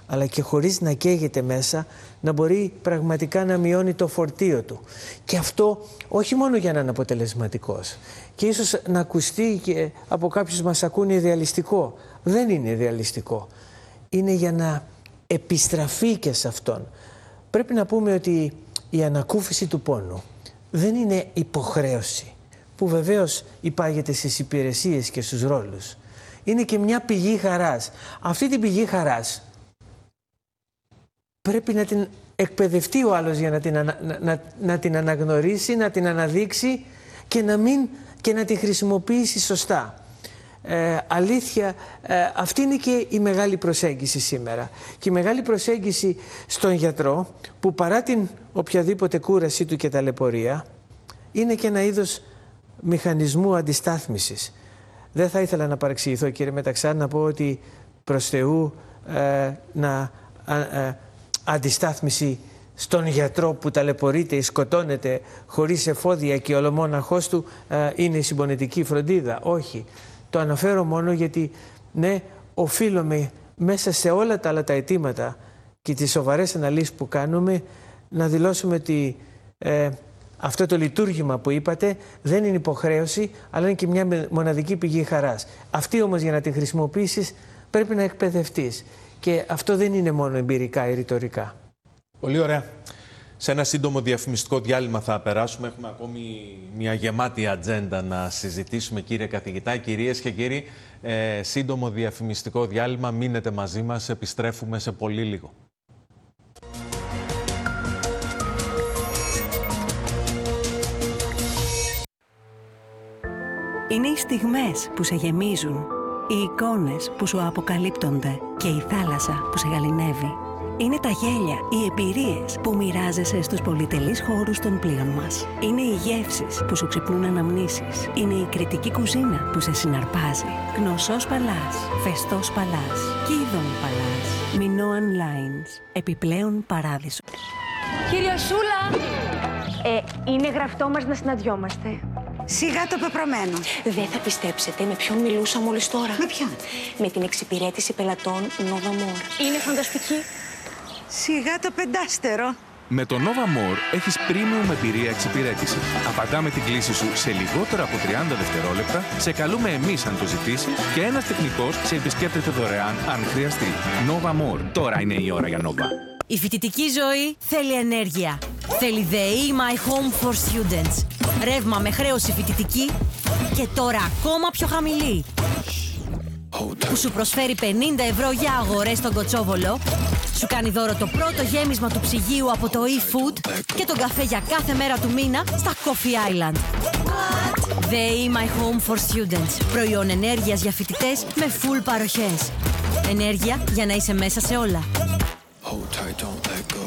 αλλά και χωρίς να καίγεται μέσα, να μπορεί πραγματικά να μειώνει το φορτίο του. Και αυτό όχι μόνο για να είναι αποτελεσματικός. Και ίσως να ακουστεί και από κάποιους μας ακούνε ιδεαλιστικό. Δεν είναι ιδεαλιστικό. Είναι για να επιστραφεί και σε αυτόν. Πρέπει να πούμε ότι η ανακούφιση του πόνου δεν είναι υποχρέωση, που βεβαίως υπάγεται στις υπηρεσίες και στους ρόλους. Είναι και μια πηγή χαράς. Αυτή την πηγή χαράς πρέπει να την εκπαιδευτεί ο άλλος για να την αναγνωρίσει, να την αναδείξει και να τη χρησιμοποιήσει σωστά. Αλήθεια, αυτή είναι και η μεγάλη προσέγγιση σήμερα. Και η μεγάλη προσέγγιση στον γιατρό, που παρά την οποιαδήποτε κούρασή του και ταλαιπωρία, είναι και ένα είδος μηχανισμού αντιστάθμισης. Δεν θα ήθελα να παρεξηγηθώ, κύριε Μεταξά, να πω ότι προς Θεού αντιστάθμιση στον γιατρό που ταλαιπωρείται ή σκοτώνεται χωρίς εφόδια και ολομόναχός του είναι η συμπονετική φροντίδα. Όχι. Το αναφέρω μόνο γιατί, ναι, οφείλουμε μέσα σε όλα τα άλλα τα αιτήματα και τις σοβαρές αναλύσεις που κάνουμε να δηλώσουμε ότι αυτό το λειτουργήμα που είπατε δεν είναι υποχρέωση, αλλά είναι και μια μοναδική πηγή χαράς. Αυτή όμως, για να τη χρησιμοποιήσεις, πρέπει να εκπαιδευτείς. Και αυτό δεν είναι μόνο εμπειρικά ή ρητορικά. Πολύ ωραία. Σε ένα σύντομο διαφημιστικό διάλειμμα θα περάσουμε. Έχουμε ακόμη μια γεμάτη ατζέντα να συζητήσουμε, κύριε καθηγητά. Κυρίες και κύριοι, σύντομο διαφημιστικό διάλειμμα. Μείνετε μαζί μας. Επιστρέφουμε σε πολύ λίγο. Είναι οι στιγμές που σε γεμίζουν, οι εικόνες που σου αποκαλύπτονται και η θάλασσα που σε γαληνεύει. Είναι τα γέλια, οι εμπειρίες που μοιράζεσαι στους πολυτελείς χώρους των πλοίων μας. Είναι οι γεύσεις που σου ξυπνούν αναμνήσεις. Είναι η κριτική κουζίνα που σε συναρπάζει. Γνωσός Παλάς, Φεστός Παλάς, Κίδων Παλάς, Minoan Lines, επιπλέον παράδεισος. Κυρία Σούλα! Είναι γραφτό μας να συναντιόμαστε. Σιγά το πεπρωμένο. Δεν θα πιστέψετε με ποιον μιλούσα μόλις τώρα. Με ποιον? Με την εξυπηρέτηση πελατών Nova More. Είναι φανταστική. Σιγά το πεντάστερο. Με το Nova More έχεις premium εμπειρία εξυπηρέτηση. Απαντάμε την κλήση σου σε λιγότερα από 30 δευτερόλεπτα, σε καλούμε εμείς αν το ζητήσεις και ένας τεχνικός σε επισκέπτεται δωρεάν αν χρειαστεί. Nova More. Τώρα είναι η ώρα για Nova. Η φοιτητική ζωή θέλει ενέργεια. Θέλει ΔΕΗ My Home for Students. Ρεύμα με χρέωση φοιτητική και τώρα ακόμα πιο χαμηλή. Που σου προσφέρει 50 ευρώ για αγορές στον Κοτσόβολο, σου κάνει δώρο το πρώτο γέμισμα του ψυγείου από το eFood και τον καφέ για κάθε μέρα του μήνα στα Coffee Island. ΔΕΗ My Home for Students. Προϊόν ενέργειας για φοιτητές με full παροχές. Ενέργεια για να είσαι μέσα σε όλα.